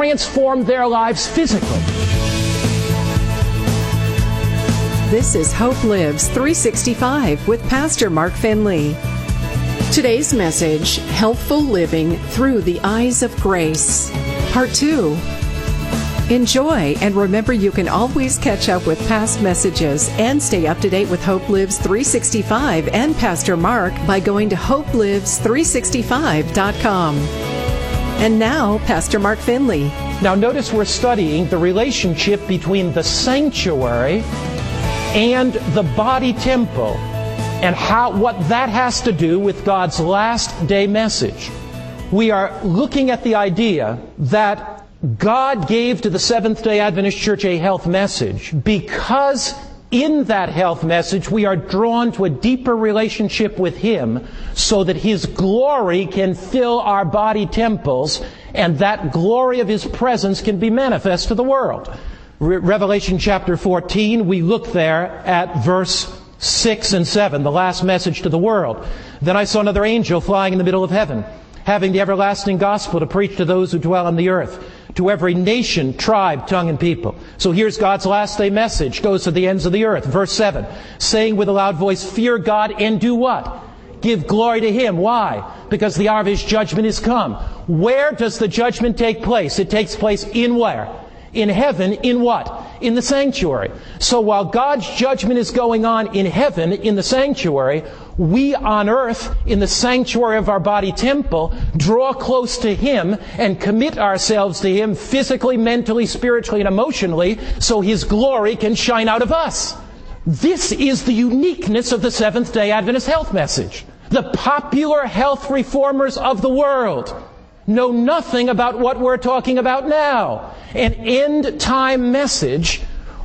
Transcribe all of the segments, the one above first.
transform their lives physically. This is Hope Lives 365 with Pastor Mark Finley. Today's message, Healthful Living Through the Eyes of Grace, Part 2. Enjoy, and remember you can always catch up with past messages and stay up to date with Hope Lives 365 and Pastor Mark by going to hopelives365.com. And now, Pastor Mark Finley. Now notice we're studying the relationship between the sanctuary and the body temple, and what that has to do with God's last day message. We are looking at the idea that God gave to the Seventh-day Adventist Church a health message because in that health message we are drawn to a deeper relationship with Him so that His glory can fill our body temples and that glory of His presence can be manifest to the world. Revelation chapter 14, we look there at verse 6 and 7, the last message to the world. Then I saw another angel flying in the middle of heaven, having the everlasting gospel to preach to those who dwell on the earth, to every nation, tribe, tongue, and people. So here's God's last day message, goes to the ends of the earth. Verse 7, saying with a loud voice, fear God and do what? Give glory to Him. Why? Because the hour of His judgment is come. Where does the judgment take place? It takes place in where? In heaven, in what? In the sanctuary. So while God's judgment is going on in heaven, in the sanctuary, we on earth, in the sanctuary of our body temple, draw close to Him and commit ourselves to Him physically, mentally, spiritually, and emotionally, so His glory can shine out of us. This is the uniqueness of the Seventh-day Adventist health message. The popular health reformers of the world know nothing about what we're talking about now. An end-time message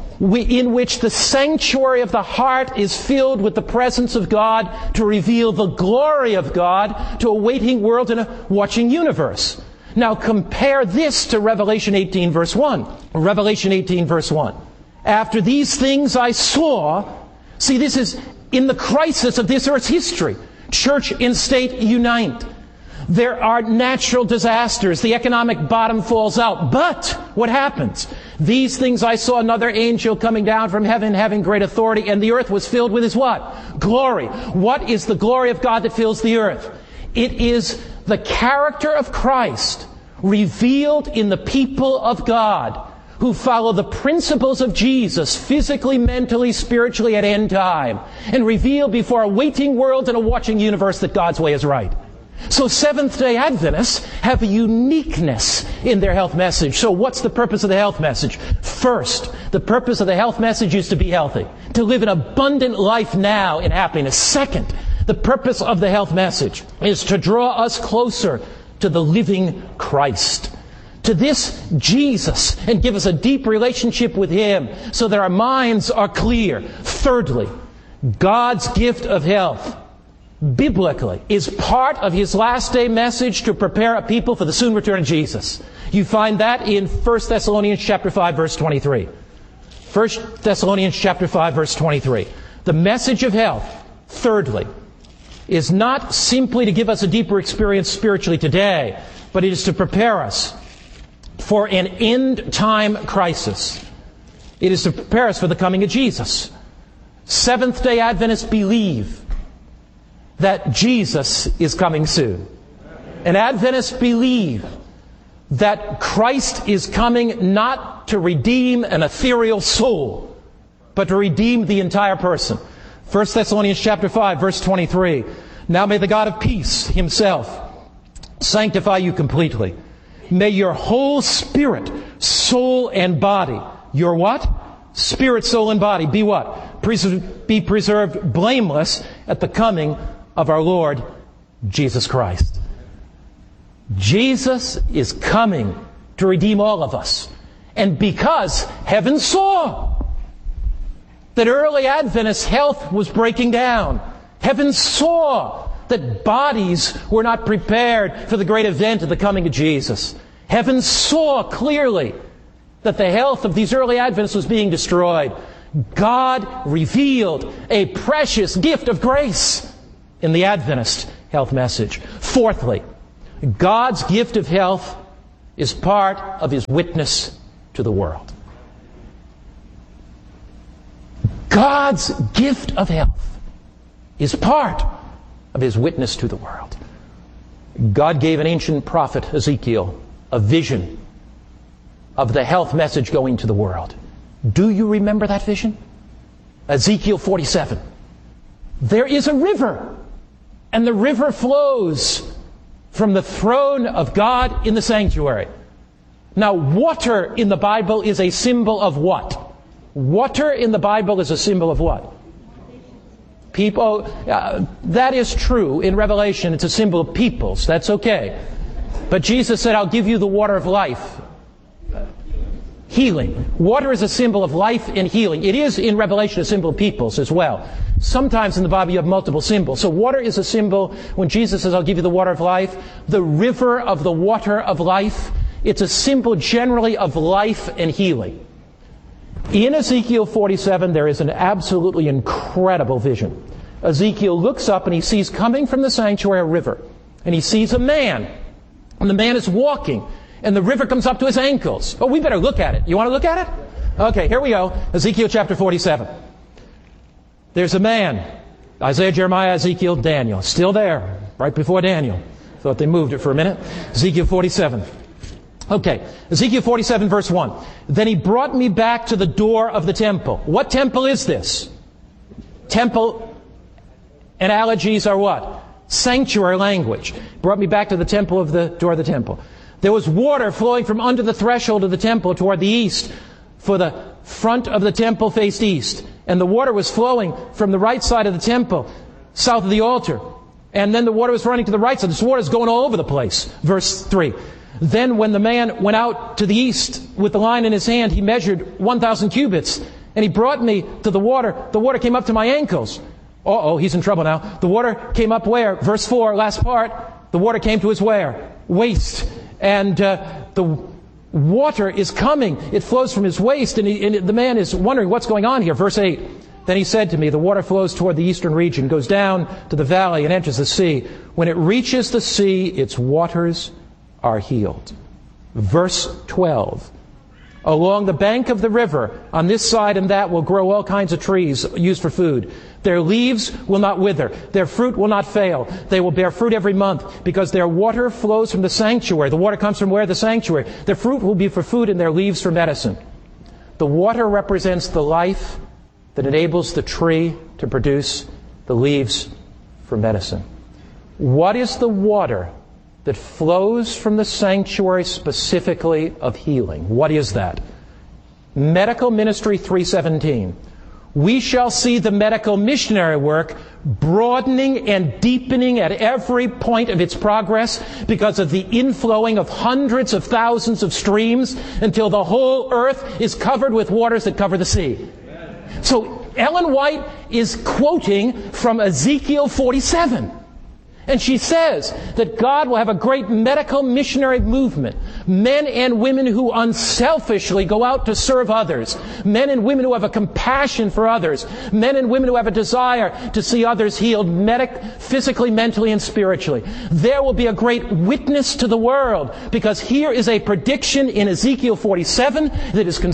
in which the sanctuary of the heart is filled with the presence of God to reveal the glory of God to a waiting world and a watching universe. Now compare this to Revelation 18 verse 1. Revelation 18 verse 1. After these things I saw, see, this is in the crisis of this earth's history. Church and state unite. There are natural disasters. The economic bottom falls out. But what happens? These things I saw another angel coming down from heaven having great authority, and the earth was filled with His what? Glory. What is the glory of God that fills the earth? It is the character of Christ revealed in the people of God who follow the principles of Jesus physically, mentally, spiritually at end time, and reveal before a waiting world and a watching universe that God's way is right. So Seventh-day Adventists have a uniqueness in their health message. So what's the purpose of the health message? First, the purpose of the health message is to be healthy, to live an abundant life now in happiness. Second, the purpose of the health message is to draw us closer to the living Christ, to this Jesus, and give us a deep relationship with Him so that our minds are clear. Thirdly, God's gift of health biblically is part of His last day message to prepare a people for the soon return of Jesus. You find that in 1 Thessalonians chapter 5 verse 23. 1 Thessalonians chapter 5 verse 23. The message of health, thirdly, is not simply to give us a deeper experience spiritually today, but it is to prepare us for an end time crisis. It is to prepare us for the coming of Jesus. Seventh-day Adventists believe that Jesus is coming soon. And Adventists believe that Christ is coming not to redeem an ethereal soul, but to redeem the entire person. 1 Thessalonians chapter 5, verse 23. Now may the God of peace Himself sanctify you completely. May your whole spirit, soul, and body, your what? Spirit, soul, and body, be what? Be preserved blameless at the coming of our Lord Jesus Christ. Jesus is coming to redeem all of us. And because heaven saw that early Adventist health was breaking down, heaven saw that bodies were not prepared for the great event of the coming of Jesus. Heaven saw clearly that the health of these early Adventists was being destroyed. God revealed a precious gift of grace in the Adventist health message. Fourthly, God's gift of health is part of his witness to the world. God's gift of health is part of his witness to the world. God gave an ancient prophet, Ezekiel, a vision of the health message going to the world. Do you remember that vision? Ezekiel 47. There is a river, and the river flows from the throne of God in the sanctuary. Now, water in the Bible is a symbol of what? Water in the Bible is a symbol of what? People. That is true. In Revelation, it's a symbol of peoples. That's okay. But Jesus said, I'll give you the water of life. Healing. Water is a symbol of life and healing. It is, in Revelation, a symbol of peoples as well. Sometimes in the Bible you have multiple symbols. So water is a symbol. When Jesus says, I'll give you the water of life, the river of the water of life, it's a symbol generally of life and healing. In Ezekiel 47, there is an absolutely incredible vision. Ezekiel looks up and he sees coming from the sanctuary a river. And he sees a man. And the man is walking. And the river comes up to his ankles. Oh, we better look at it. You want to look at it? Okay, here we go. Ezekiel chapter 47. There's a man. Isaiah, Jeremiah, Ezekiel, Daniel. Still there. Right before Daniel. Thought they moved it for a minute. Ezekiel 47. Okay, Ezekiel 47 verse 1. Then he brought me back to the door of the temple. What temple is this? Temple analogies are what? Sanctuary language. Brought me back to the temple of the door of the temple. There was water flowing from under the threshold of the temple toward the east, for the front of the temple faced east. And the water was flowing from the right side of the temple, south of the altar. And then the water was running to the right side. This water is going all over the place. Verse 3. Then when the man went out to the east with the line in his hand, he measured 1,000 cubits. And he brought me to the water. The water came up to my ankles. Uh-oh, he's in trouble now. The water came up where? Verse 4, last part. The water came to his where? Waist. And the water is coming. It flows from his waist. And the man is wondering what's going on here. Verse 8. Then he said to me, the water flows toward the eastern region, goes down to the valley and enters the sea. When it reaches the sea, its waters are healed. Verse 12. Along the bank of the river, on this side and that, will grow all kinds of trees used for food. Their leaves will not wither. Their fruit will not fail. They will bear fruit every month, because their water flows from the sanctuary. The water comes from where? The sanctuary. Their fruit will be for food and their leaves for medicine. The water represents the life that enables the tree to produce the leaves for medicine. What is the water that flows from the sanctuary specifically of healing? What is that? Medical Ministry 3:17. We shall see the medical missionary work broadening and deepening at every point of its progress because of the inflowing of hundreds of thousands of streams until the whole earth is covered with waters that cover the sea. So Ellen White is quoting from Ezekiel 47. And she says that God will have a great medical missionary movement. Men and women who unselfishly go out to serve others. Men and women who have a compassion for others. Men and women who have a desire to see others healed physically, mentally, and spiritually. There will be a great witness to the world, because here is a prediction in Ezekiel 47 that is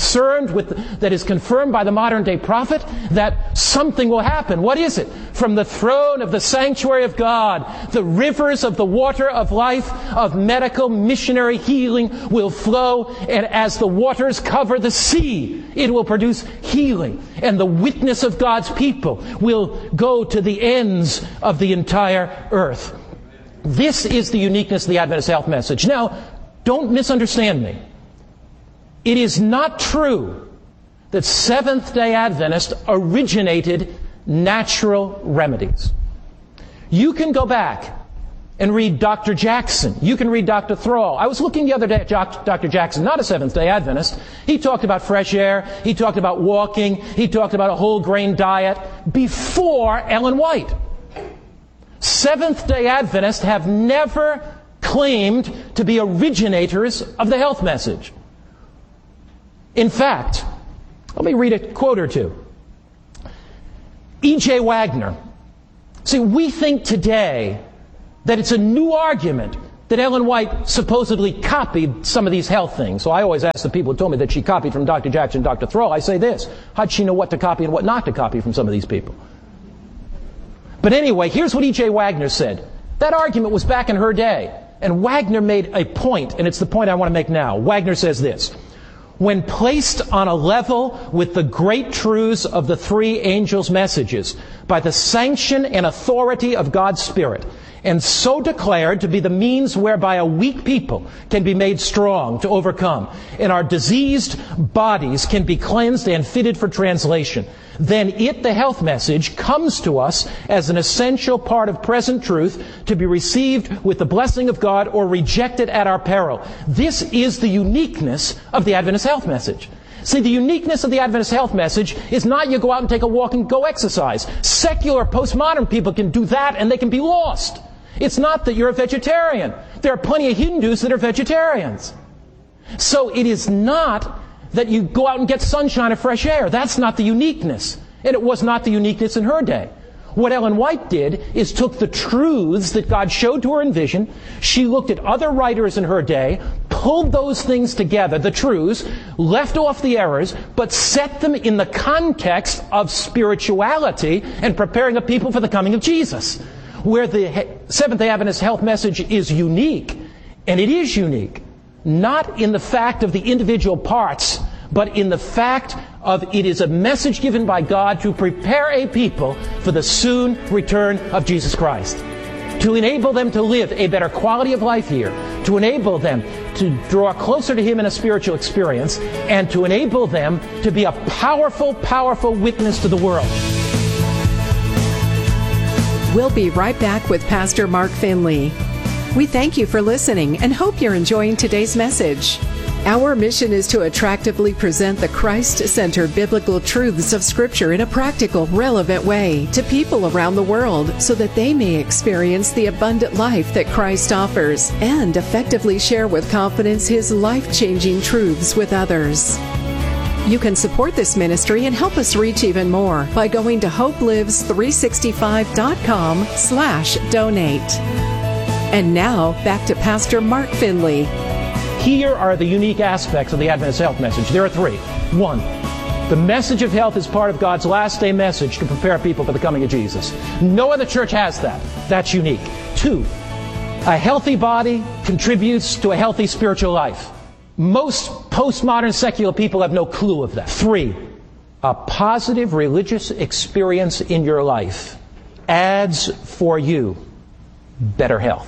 confirmed by the modern day prophet that something will happen. What is it? From the throne of the sanctuary of God, the rivers of the water of life, of medical missionary healing will flow, and as the waters cover the sea, it will produce healing. And the witness of God's people will go to the ends of the entire earth. This is the uniqueness of the Adventist health message. Now, don't misunderstand me. It is not true that Seventh-day Adventists originated natural remedies. You can go back and read Dr. Jackson. You can read Dr. Thrall. I was looking the other day at Dr. Jackson, not a Seventh-day Adventist. He talked about fresh air. He talked about walking. He talked about a whole grain diet before Ellen White. Seventh-day Adventists have never claimed to be originators of the health message. In fact, let me read a quote or two. E.J. Wagner. See, we think today that it's a new argument that Ellen White supposedly copied some of these health things. So I always ask the people who told me that she copied from Dr. Jackson and Dr. Thrall, I say this: how'd she know what to copy and what not to copy from some of these people? But anyway, here's what E.J. Wagner said. That argument was back in her day, and Wagner made a point, and it's the point I want to make now. Wagner says this: when placed on a level with the great truths of the three angels' messages, by the sanction and authority of God's Spirit, and so declared to be the means whereby a weak people can be made strong to overcome, and our diseased bodies can be cleansed and fitted for translation, then it, the health message, comes to us as an essential part of present truth to be received with the blessing of God or rejected at our peril. This is the uniqueness of the Adventist health message. See, the uniqueness of the Adventist health message is not you go out and take a walk and go exercise. Secular, postmodern people can do that and they can be lost. It's not that you're a vegetarian. There are plenty of Hindus that are vegetarians. So it is not that you go out and get sunshine or fresh air. That's not the uniqueness. And it was not the uniqueness in her day. What Ellen White did is took the truths that God showed to her in vision. She looked at other writers in her day, pulled those things together, the truths, left off the errors, but set them in the context of spirituality and preparing a people for the coming of Jesus. Where the Seventh-day Adventist health message is unique, and it is unique, not in the fact of the individual parts, but in the fact of it is a message given by God to prepare a people for the soon return of Jesus Christ, to enable them to live a better quality of life here, to enable them to draw closer to Him in a spiritual experience, and to enable them to be a powerful, powerful witness to the world. We'll be right back with Pastor Mark Finley. We thank you for listening and hope you're enjoying today's message. Our mission is to attractively present the Christ-centered biblical truths of Scripture in a practical, relevant way to people around the world so that they may experience the abundant life that Christ offers and effectively share with confidence His life-changing truths with others. You can support this ministry and help us reach even more by going to hopelives365.com/donate. And now, back to Pastor Mark Finley. Here are the unique aspects of the Adventist health message. There are three. One, the message of health is part of God's last day message to prepare people for the coming of Jesus. No other church has that. That's unique. Two, a healthy body contributes to a healthy spiritual life. Most postmodern secular people have no clue of that. Three, a positive religious experience in your life adds for you better health.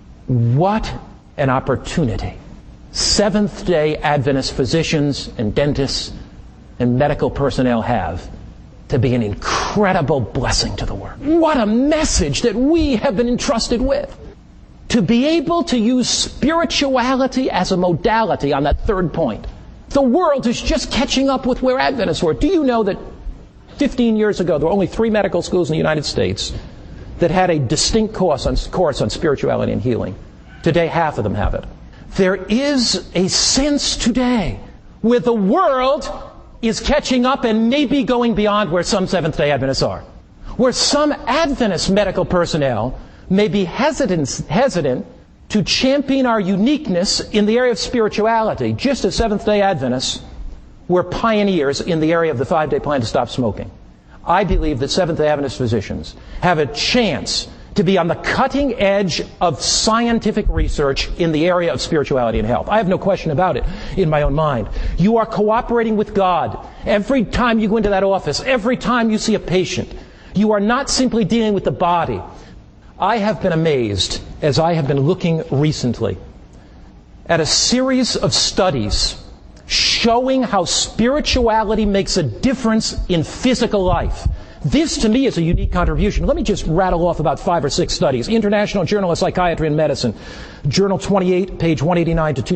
What an opportunity Seventh-day Adventist physicians and dentists and medical personnel have to be an incredible blessing to the world. What a message that we have been entrusted with. To be able to use spirituality as a modality on that third point. The world is just catching up with where Adventists were. Do you know that 15 years ago there were only 3 medical schools in the United States that had a distinct course on spirituality and healing? Today, half of them have it. There is a sense today where the world is catching up and maybe going beyond where some Seventh-day Adventists are. Where some Adventist medical personnel may be hesitant to champion our uniqueness in the area of spirituality, just as Seventh-day Adventists were pioneers in the area of the 5-day plan to stop smoking. I believe that Seventh-day Adventist physicians have a chance to be on the cutting edge of scientific research in the area of spirituality and health. I have no question about it in my own mind. You are cooperating with God. Every time you go into that office, every time you see a patient, you are not simply dealing with the body. I have been amazed, as I have been looking recently, at a series of studies showing how spirituality makes a difference in physical life. This, to me, is a unique contribution. Let me just rattle off about 5 or 6 studies. International Journal of Psychiatry and Medicine, Journal 28, page 189 to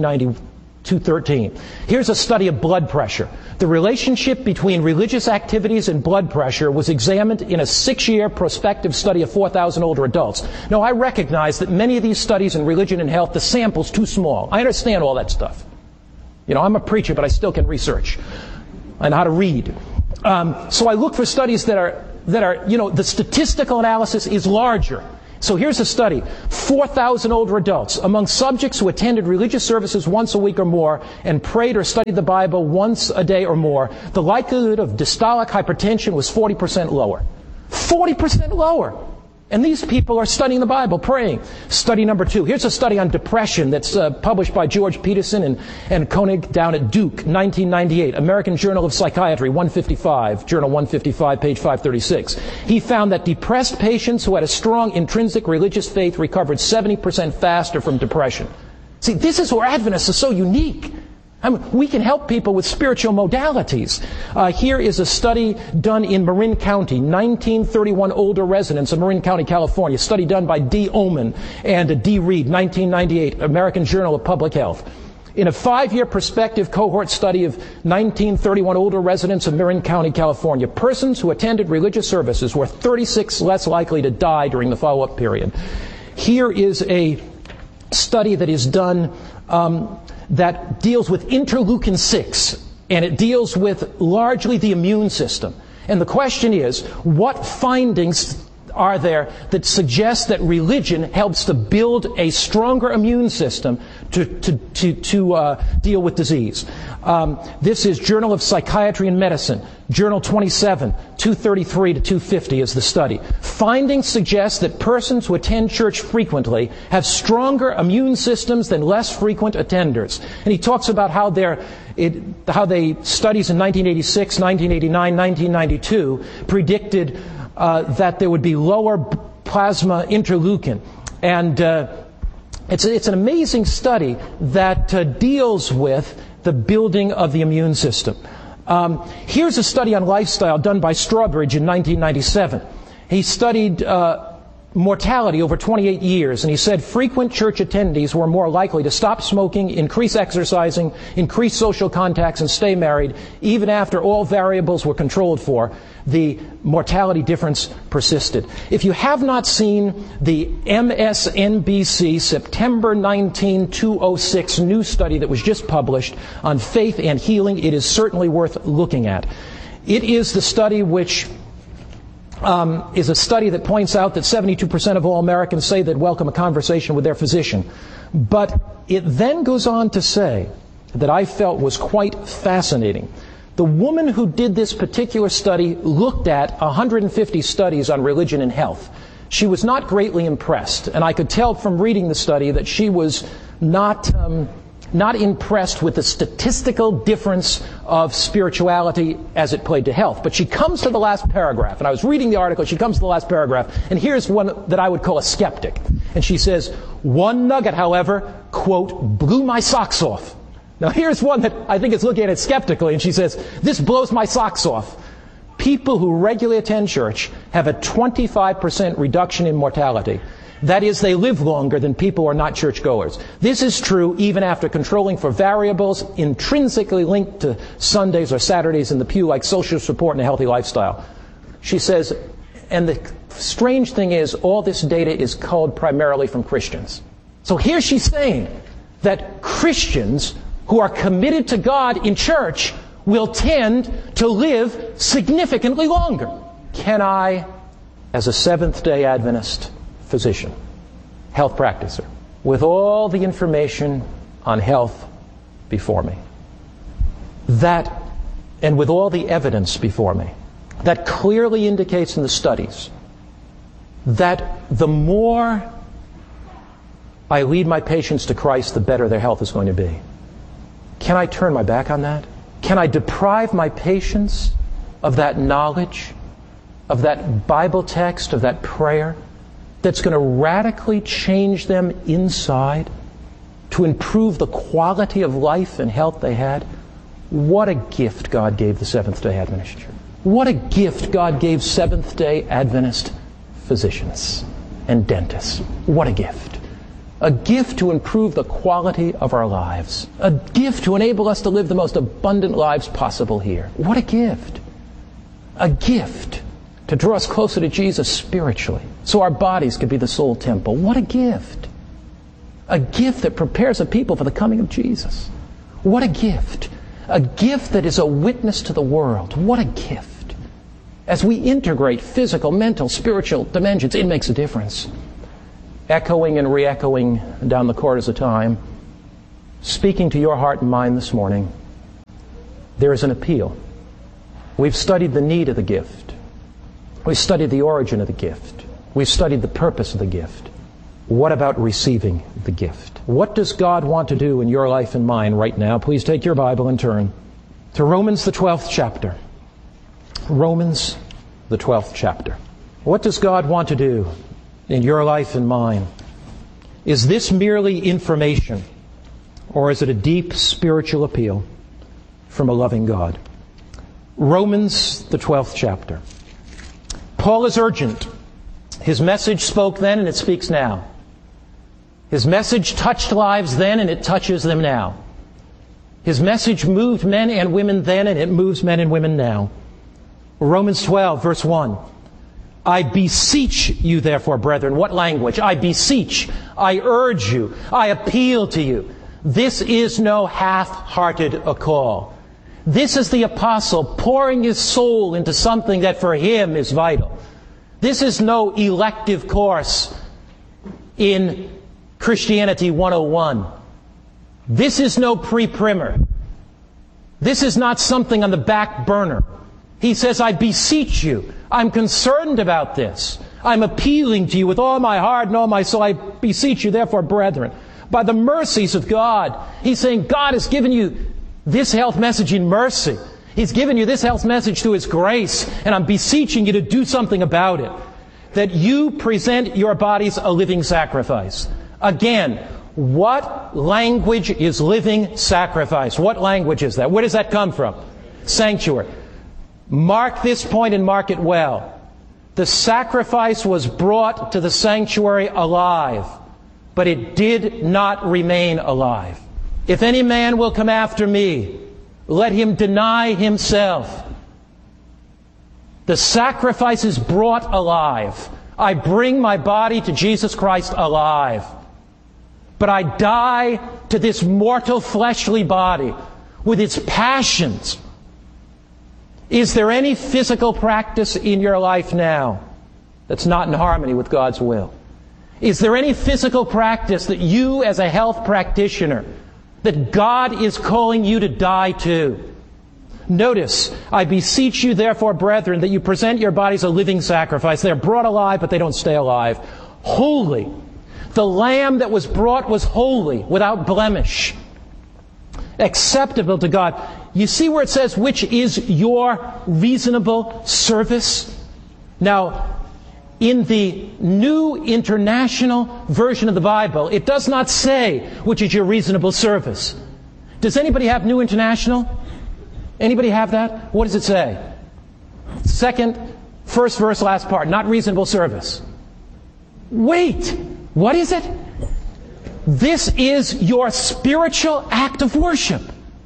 213. Here's a study of blood pressure. The relationship between religious activities and blood pressure was examined in a 6-year prospective study of 4,000 older adults. Now, I recognize that many of these studies in religion and health, the sample's too small. I understand all that stuff. You know, I'm a preacher, but I still can research and how to read. So I look for studies that are, the statistical analysis is larger. So here's a study. 4,000 older adults. Among subjects who attended religious services once a week or more and prayed or studied the Bible once a day or more, the likelihood of diastolic hypertension was 40% lower. 40% lower. And these people are studying the Bible, praying. Study number 2. Here's a study on depression that's published by George Peterson and Koenig down at Duke, 1998. American Journal of Psychiatry, 155, Journal 155, page 536. He found that depressed patients who had a strong intrinsic religious faith recovered 70% faster from depression. See, this is where Adventists are so unique. I mean, we can help people with spiritual modalities. Here is a study done in Marin County, 1931 older residents of Marin County, California. Study done by D. Oman and D. Reed, 1998, American Journal of Public Health. In a 5-year prospective cohort study of 1931 older residents of Marin County, California, persons who attended religious services were 36 less likely to die during the follow-up period. Here is a study that is done that deals with interleukin-6, and it deals with largely the immune system. And the question is, what findings are there that suggest that religion helps to build a stronger immune system to deal with disease? This is Journal of Psychiatry and Medicine, Journal 27, 233 to 250 is the study. Findings suggest that persons who attend church frequently have stronger immune systems than less frequent attenders. And he talks about how they studies in 1986, 1989, 1992 predicted that there would be lower plasma interleukin. And it's an amazing study that deals with the building of the immune system. Here's a study on lifestyle done by Strawbridge in 1997. He studied mortality over 28 years, and he said frequent church attendees were more likely to stop smoking, increase exercising, increase social contacts, and stay married, even after all variables were controlled for. The mortality difference persisted. If you have not seen the MSNBC September 19, 2006 news study that was just published on faith and healing, it is certainly worth looking at. It is the study which is a study that points out that 72% of all Americans say they'd welcome a conversation with their physician. But it then goes on to say that I felt was quite fascinating. The woman who did this particular study looked at 150 studies on religion and health. She was not greatly impressed, and I could tell from reading the study that she was not impressed with the statistical difference of spirituality as it played to health. But she comes to the last paragraph, and I was reading the article, she comes to the last paragraph, and here's one that I would call a skeptic. And she says, one nugget, however, quote, blew my socks off. Now here's one that I think is looking at it skeptically, and she says, this blows my socks off. People who regularly attend church have a 25% reduction in mortality. That is, they live longer than people who are not churchgoers. This is true even after controlling for variables intrinsically linked to Sundays or Saturdays in the pew, like social support and a healthy lifestyle. She says, and the strange thing is, all this data is culled primarily from Christians. So here she's saying that Christians who are committed to God in church will tend to live significantly longer. Can I, as a Seventh-day Adventist physician, health practicer, with all the information on health before me, and with all the evidence before me, that clearly indicates in the studies that the more I lead my patients to Christ, the better their health is going to be. Can I turn my back on that? Can I deprive my patients of that knowledge, of that Bible text, of that prayer that's going to radically change them inside to improve the quality of life and health they had? What a gift God gave the Seventh-day Adventist Church. What a gift God gave Seventh-day Adventist physicians and dentists. What a gift. A gift to improve the quality of our lives. A gift to enable us to live the most abundant lives possible here. What a gift. A gift to draw us closer to Jesus spiritually, so our bodies could be the soul temple. What a gift. A gift that prepares a people for the coming of Jesus. What a gift. A gift that is a witness to the world. What a gift. As we integrate physical, mental, spiritual dimensions, it makes a difference. echoing and re-echoing down the corridors of time, speaking to your heart and mind this morning, there is an appeal. We've studied the need of the gift. We've studied the origin of the gift. We've studied the purpose of the gift. What about receiving the gift? What does God want to do in your life and mine right now? Please take your Bible and turn to Romans, the 12th chapter. Romans, the 12th chapter. What does God want to do in your life and mine? Is this merely information, or is it a deep spiritual appeal from a loving God? Romans, the 12th chapter. Paul is urgent. His message spoke then and it speaks now. His message touched lives then and it touches them now. His message moved men and women then and it moves men and women now. Romans 12, verse 1. I beseech you, therefore, brethren. What language? I beseech. I urge you. I appeal to you. This is no half-hearted a call. This is the apostle pouring his soul into something that for him is vital. This is no elective course in Christianity 101. This is no pre-primer. This is not something on the back burner. He says, I beseech you. I'm concerned about this. I'm appealing to you with all my heart and all my soul. I beseech you, therefore, brethren, by the mercies of God. He's saying God has given you this health message in mercy. He's given you this health message through His grace, and I'm beseeching you to do something about it. That you present your bodies a living sacrifice. Again, what language is living sacrifice? What language is that? Where does that come from? Sanctuary. Mark this point and mark it well. The sacrifice was brought to the sanctuary alive, but it did not remain alive. If any man will come after me, let him deny himself. The sacrifice is brought alive. I bring my body to Jesus Christ alive. But I die to this mortal fleshly body with its passions. Is there any physical practice in your life now that's not in harmony with God's will? Is there any physical practice that you as a health practitioner, that God is calling you to die to? Notice, I beseech you therefore, brethren, that you present your bodies a living sacrifice. They're brought alive, but they don't stay alive. Holy. The lamb that was brought was holy, without blemish, acceptable to God. You see where it says, which is your reasonable service? Now, in the New International Version of the Bible, it does not say, which is your reasonable service. Does anybody have New International? Anybody have that? What does it say? First verse, last part, not reasonable service. Wait! What is it? This is your spiritual act of worship.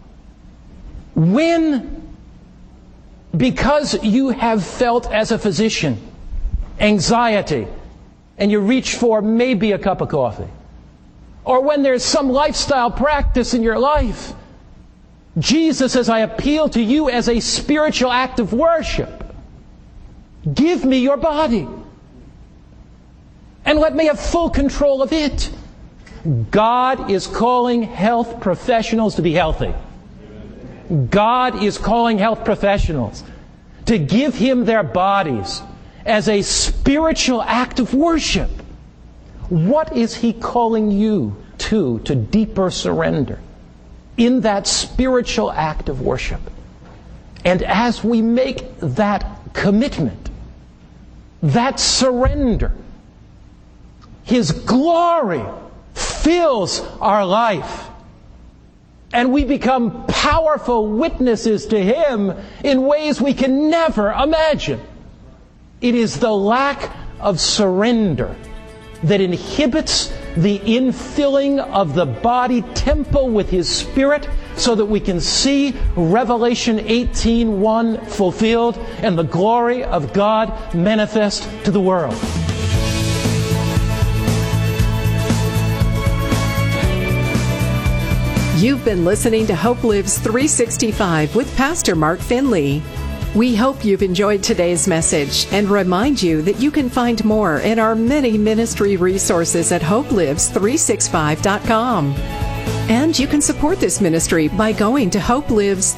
When, because you have felt as a physician anxiety, and you reach for maybe a cup of coffee, or when there's some lifestyle practice in your life, Jesus says, I appeal to you as a spiritual act of worship. Give me your body. And let me have full control of it. God is calling health professionals to be healthy. God is calling health professionals to give Him their bodies as a spiritual act of worship. What is He calling you to deeper surrender in that spiritual act of worship? And as we make that commitment, that surrender, His glory fills our life. And we become powerful witnesses to Him in ways we can never imagine. It is the lack of surrender that inhibits the infilling of the body temple with His Spirit so that we can see Revelation 18:1 fulfilled and the glory of God manifest to the world. You've been listening to Hope Lives 365 with Pastor Mark Finley. We hope you've enjoyed today's message and remind you that you can find more in our many ministry resources at hopelives365.com. And you can support this ministry by going to hopelives